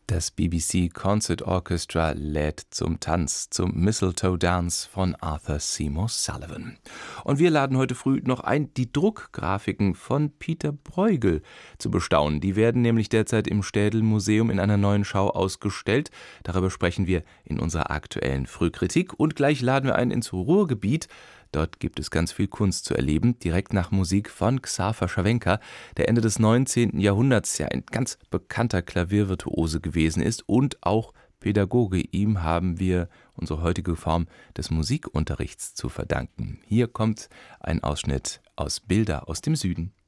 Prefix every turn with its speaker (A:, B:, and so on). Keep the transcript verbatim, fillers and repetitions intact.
A: Das B B C Concert Orchestra lädt zum Tanz, zum Mistletoe Dance von Arthur Seymour Sullivan. Und wir laden heute früh noch ein, die Druckgrafiken von Peter Bruegel zu bestaunen. Die werden nämlich derzeit im Städel-Museum in einer neuen Schau ausgestellt. Darüber sprechen wir in unserer aktuellen Frühkritik. Und gleich laden wir ein ins Ruhrgebiet. Dort gibt es ganz viel Kunst zu erleben, direkt nach Musik von Xaver Scharwenka, der Ende des neunzehnten Jahrhunderts ja ein ganz bekannter Klaviervirtuose gewesen ist und auch Pädagoge. Ihm haben wir unsere heutige Form des Musikunterrichts zu verdanken. Hier kommt ein Ausschnitt aus Bilder aus dem Süden.